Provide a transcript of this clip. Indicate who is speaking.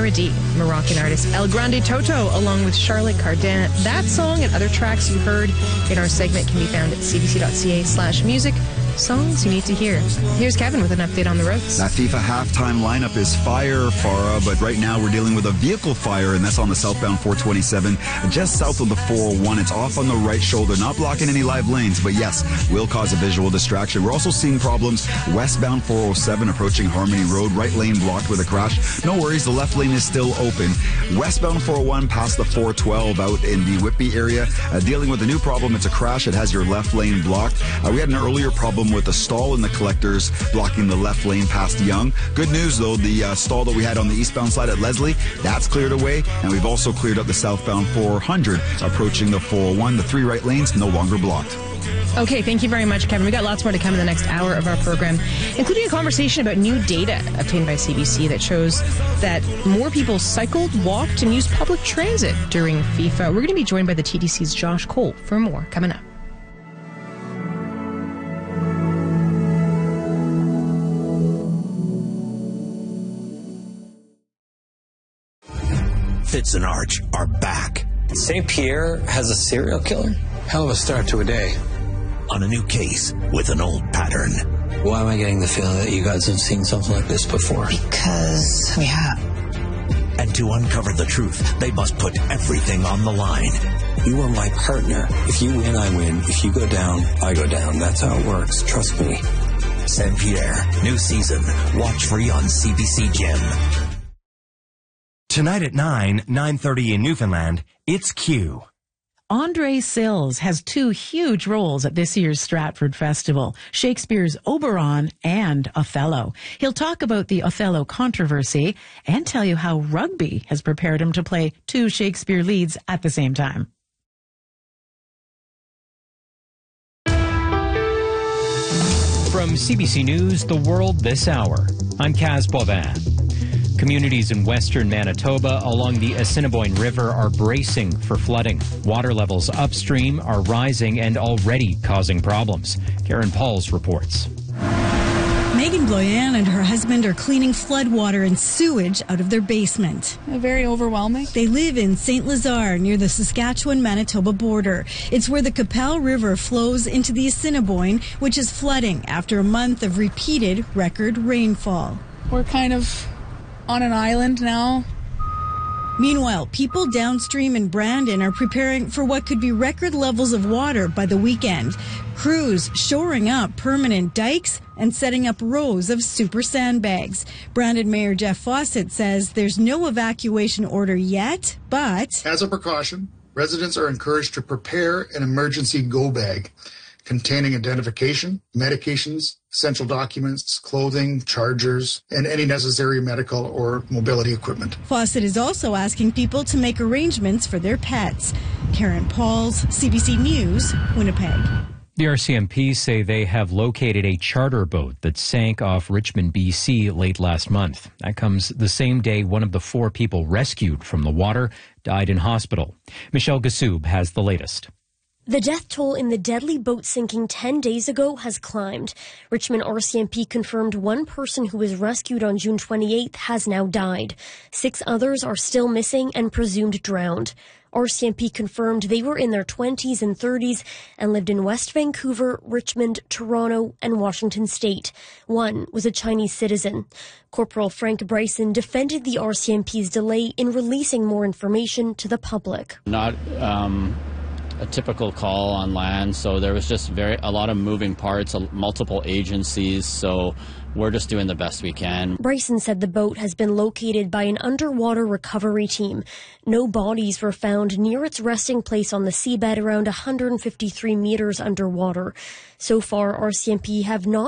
Speaker 1: Parody, Moroccan artist El Grande Toto, along with Charlotte Cardin. That song and other tracks you heard in our segment can be found at cbc.ca/music. Songs you need to hear. Here's Kevin with an update on the roads.
Speaker 2: That FIFA halftime lineup is fire, Farah, but right now we're dealing with a vehicle fire, and that's on the southbound 427, just south of the 401. It's off on the right shoulder, not blocking any live lanes, but yes, will cause a visual distraction. We're also seeing problems westbound 407 approaching Harmony Road, right lane blocked with a crash. No worries, the left lane is still open. Westbound 401 past the 412 out in the Whitby area, dealing with a new problem. It's a crash. It has your left lane blocked. We had an earlier problem with the stall in the collectors blocking the left lane past Young. Good news, though, the stall that we had on the eastbound side at Leslie, that's cleared away, and we've also cleared up the southbound 400 approaching the 401. The three right lanes no longer blocked.
Speaker 1: Okay, thank you very much, Kevin. We got lots more to come in the next hour of our program, including a conversation about new data obtained by CBC that shows that more people cycled, walked, and used public transit during FIFA. We're going to be joined by the TTC's Josh Cole for more coming up.
Speaker 3: Fitz and Arch are back.
Speaker 4: St. Pierre has a serial killer?
Speaker 5: Hell of a start to a day.
Speaker 3: On a new case with an old pattern.
Speaker 4: Why am I getting the feeling that you guys have seen something like this before?
Speaker 6: Because we have.
Speaker 3: And to uncover the truth, they must put everything on the line.
Speaker 4: You are my partner. If you win, I win. If you go down, I go down. That's how it works. Trust me.
Speaker 3: St. Pierre, new season. Watch free on CBC Gem.
Speaker 7: Tonight at 9:30 in Newfoundland, it's Q.
Speaker 8: Andre Sills has two huge roles at this year's Stratford Festival, Shakespeare's Oberon and Othello. He'll talk about the Othello controversy and tell you how rugby has prepared him to play two Shakespeare leads at the same time.
Speaker 9: From CBC News, The World This Hour, I'm Kaz Boivin. Communities in western Manitoba along the Assiniboine River are bracing for flooding. Water levels upstream are rising and already causing problems. Karen Pauls reports.
Speaker 10: Megan Bloyan and her husband are cleaning floodwater and sewage out of their basement.
Speaker 11: Very overwhelming.
Speaker 10: They live in St. Lazare near the Saskatchewan-Manitoba border. It's where the Qu'Appelle River flows into the Assiniboine, which is flooding after a month of repeated record rainfall.
Speaker 11: We're kind of on an island now.
Speaker 10: Meanwhile, people downstream in Brandon are preparing for what could be record levels of water by the weekend. Crews shoring up permanent dikes and setting up rows of super sandbags. Brandon Mayor Jeff Fawcett says there's no evacuation order yet, but
Speaker 12: as a precaution, residents are encouraged to prepare an emergency go bag containing identification, medications, essential documents, clothing, chargers, and any necessary medical or mobility equipment.
Speaker 10: Fawcett is also asking people to make arrangements for their pets. Karen Pauls, CBC News, Winnipeg.
Speaker 9: The RCMP say they have located a charter boat that sank off Richmond, BC late last month. That comes the same day one of the four people rescued from the water died in hospital. Michelle Gassoub has the latest.
Speaker 13: The death toll in the deadly boat sinking 10 days ago has climbed. Richmond RCMP confirmed one person who was rescued on June 28th has now died. 6 others are still missing and presumed drowned. RCMP confirmed they were in their 20s and 30s and lived in West Vancouver, Richmond, Toronto, and Washington State. One was a Chinese citizen. Corporal Frank Bryson defended the RCMP's delay in releasing more information to the public.
Speaker 14: Not a typical call on land, so there was just a lot of moving parts, multiple agencies, so we're just doing the best we can.
Speaker 13: Bryson said the boat has been located by an underwater recovery team. No bodies were found near its resting place on the seabed around 153 meters underwater. So far, RCMP have not